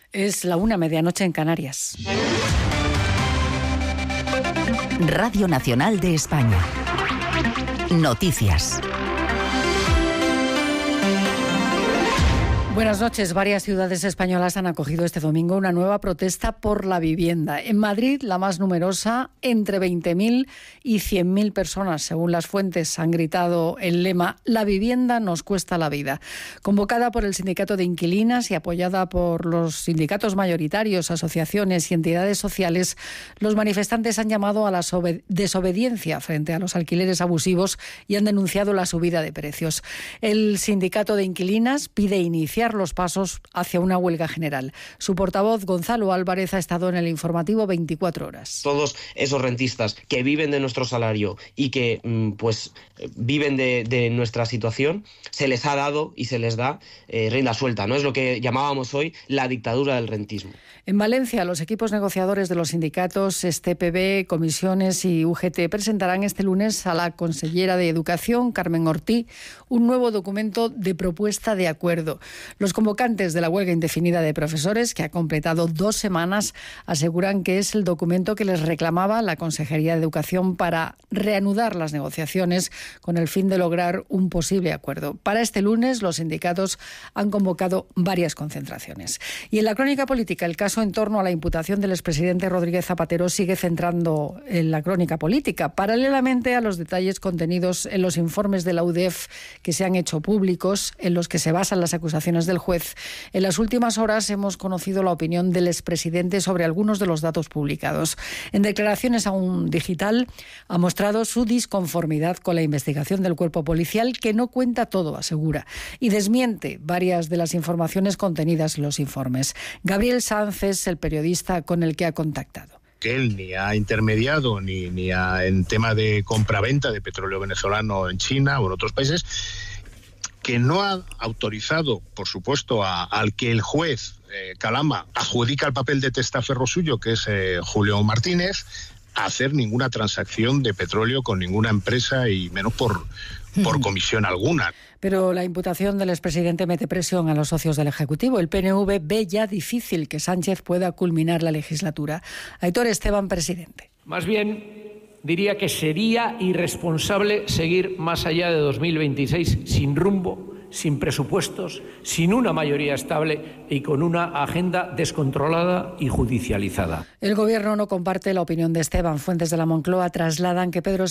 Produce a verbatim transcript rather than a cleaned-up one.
Es la una, medianoche en Canarias. Radio Nacional de España. Noticias. Buenas noches. Varias ciudades españolas han acogido este domingo una nueva protesta por la vivienda. En Madrid, la más numerosa, entre veinte mil y cien mil personas, según las fuentes, han gritado el lema «La vivienda nos cuesta la vida». Convocada por el Sindicato de Inquilinas y apoyada por los sindicatos mayoritarios, asociaciones y entidades sociales, los manifestantes han llamado a la desobediencia frente a los alquileres abusivos y han denunciado la subida de precios. El Sindicato de Inquilinas pide iniciar los pasos hacia una huelga general. Su portavoz, Gonzalo Álvarez, ha estado en el informativo veinticuatro horas. Todos esos rentistas que viven de nuestro salario y que pues viven de, de nuestra situación, se les ha dado y se les da eh, rienda suelta, ¿no? Es lo que llamábamos hoy la dictadura del rentismo. En Valencia, los equipos negociadores de los sindicatos S T P B, Comisiones y U G T presentarán este lunes a la consellera de Educación, Carmen Ortí, un nuevo documento de propuesta de acuerdo. Los convocantes de la huelga indefinida de profesores, que ha completado dos semanas, aseguran que es el documento que les reclamaba la Consejería de Educación para reanudar las negociaciones con el fin de lograr un posible acuerdo. Para este lunes, los sindicatos han convocado varias concentraciones. Y en la crónica política, el caso en torno a la imputación del expresidente Rodríguez Zapatero sigue centrando en la crónica política, paralelamente a los detalles contenidos en los informes de la U D E F que se han hecho públicos, en los que se basan las acusaciones del juez. En las últimas horas hemos conocido la opinión del expresidente sobre algunos de los datos publicados. En declaraciones a un digital ha mostrado su disconformidad con la investigación del cuerpo policial, que no cuenta todo, asegura, y desmiente varias de las informaciones contenidas en los informes. Gabriel Sanz es el periodista con el que ha contactado. Que él ni ha intermediado ni, ni ha, en tema de compraventa de petróleo venezolano en China o en otros países, que no ha autorizado, por supuesto, a, al que el juez eh, Calama adjudica el papel de testaferro suyo, que es eh, Julio Martínez, a hacer ninguna transacción de petróleo con ninguna empresa y menos por, por comisión alguna. Pero la imputación del expresidente mete presión a los socios del Ejecutivo. El P N V ve ya difícil que Sánchez pueda culminar la legislatura. Aitor Esteban, presidente. Más bien, diría que sería irresponsable seguir más allá de dos mil veintiséis sin rumbo, sin presupuestos, sin una mayoría estable y con una agenda descontrolada y judicializada. El Gobierno no comparte la opinión de Esteban. Fuentes de la Moncloa trasladan que Pedro